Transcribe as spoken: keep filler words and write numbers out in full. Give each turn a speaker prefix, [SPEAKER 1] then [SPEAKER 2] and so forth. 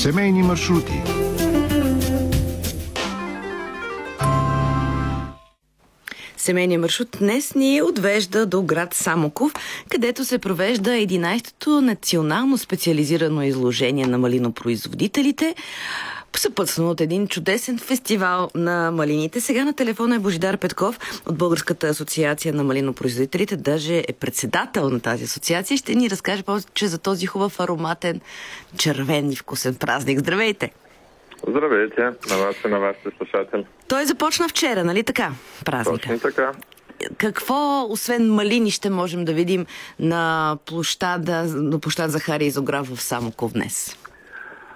[SPEAKER 1] Семейни маршрути.
[SPEAKER 2] Семейният маршрут днес ни отвежда до град Самоков, където се провежда единайсетото национално специализирано изложение на малинопроизводителите, съпътствано от един чудесен фестивал на малините. Сега на телефона е Божидар Петков от Българската асоциация на малинопроизводителите, даже е председател на тази асоциация. Ще ни разкаже повече за този хубав, ароматен, червен и вкусен празник. Здравейте!
[SPEAKER 3] Здравейте на вас и на вашите слушатели.
[SPEAKER 2] Той започна вчера, нали така, празника?
[SPEAKER 3] Точно така.
[SPEAKER 2] Какво, освен малини, ще можем да видим на площада, на площад Захари Изограф в Самоков днес?